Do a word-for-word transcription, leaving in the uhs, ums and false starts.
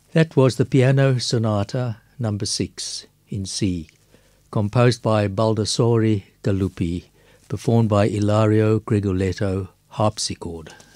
That was the Piano Sonata number six in C, composed by Baldassare Galuppi, performed by Ilario Gregoletto, harpsichord.